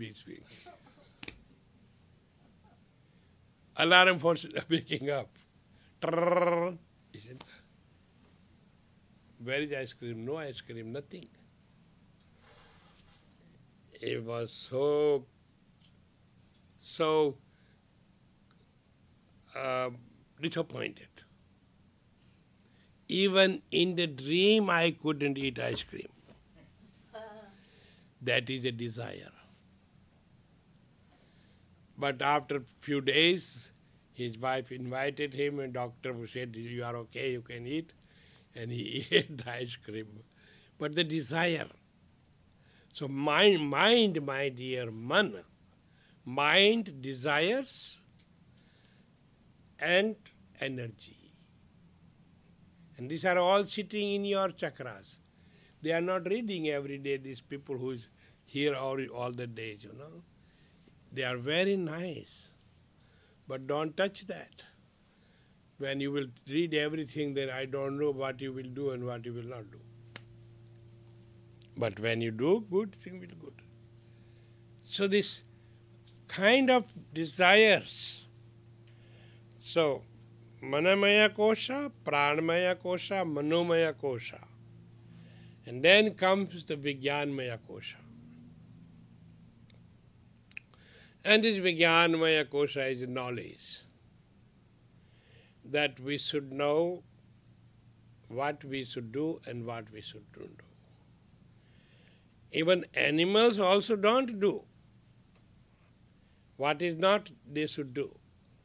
between. Alarm for waking up. Trrrr. He said, where is ice cream? No ice cream, nothing. He was so disappointed. Even in the dream I couldn't eat ice cream. That is a desire. But after a few days, his wife invited him and doctor said, you are okay, you can eat. And he ate the ice cream. But the desire. So mind, my dear man, mind desires and energy. And these are all sitting in your chakras. They are not reading every day, these people who is here all the days, They are very nice. But don't touch that. When you will read everything, then I don't know what you will do and what you will not do. But when you do, good thing will good. So this kind of desires. So, Manamaya Kosha, Pranamaya Kosha, Manomaya Kosha. And then comes the Vijnanmaya Kosha. And this Vijnanmaya Kosha is knowledge. That we should know what we should do and what we should not do. Even animals also don't do. What is not, they should do.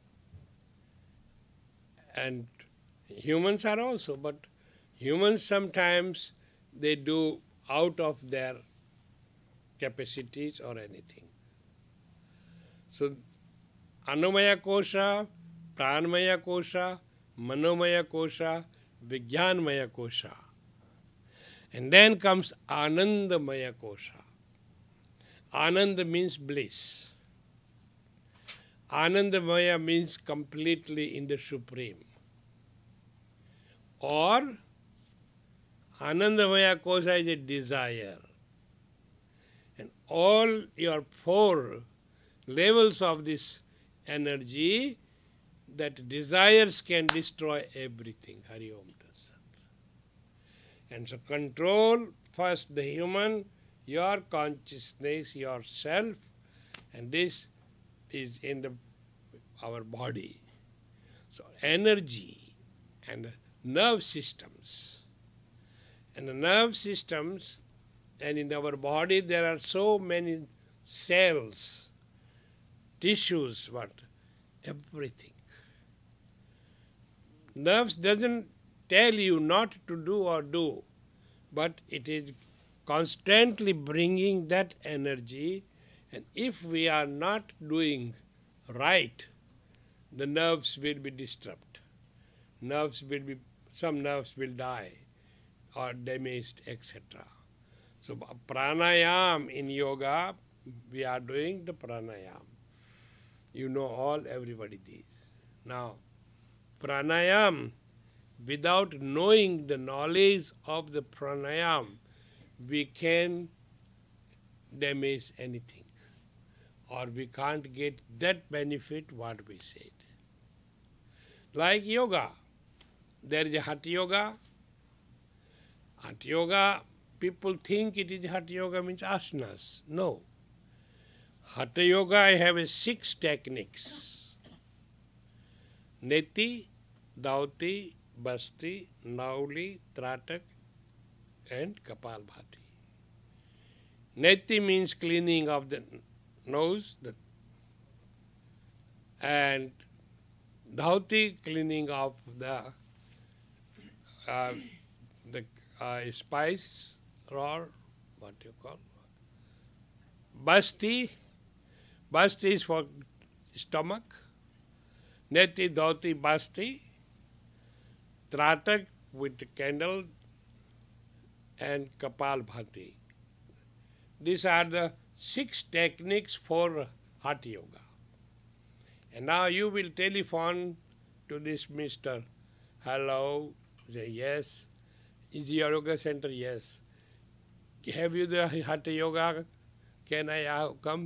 And humans are also, but humans sometimes they do out of their capacities or anything. So, Annamaya Kosha, Pranamaya Kosha, Manomaya Kosha, Vijnanmaya Kosha. And then comes Anandamaya Kosha. Ananda means bliss. Anandamaya means completely in the Supreme. Or Anandamaya Kosha is a desire. And all your 4 levels of this energy, that desires can destroy everything. Hari Om Tat Sat. And so control first the human, your consciousness, yourself, and this is in our body. So energy and nerve systems. And the nerve systems, and in our body there are so many cells, tissues, everything. Nerves doesn't tell you not to do or do, but it is constantly bringing that energy, and if we are not doing right, the nerves will be disturbed. Some nerves will die or damaged, etc. So pranayam in yoga, we are doing the pranayam. You know everybody does. Now, pranayam, without knowing the knowledge of the pranayam, we can damage anything. Or we can't get that benefit what we said. Like yoga. There is a Hatha Yoga. Hatha Yoga, people think it is Hatha Yoga means asanas. No. Hatha Yoga, I have 6 techniques. Neti, Dauti, Basti, Nauli, Tratak, and Kapalbhati. Neti means cleaning of the nose, and Dhauti, cleaning of the spice, or what you call. Basti is for stomach. Neti, Dhauti, Basti. Tratak with candle, and Kapalbhati. These are the 6 techniques for Hatha Yoga. And now you will telephone to this Mr. Hello, say yes. Is your yoga center? Yes. Have you the Hatha Yoga? Can I come?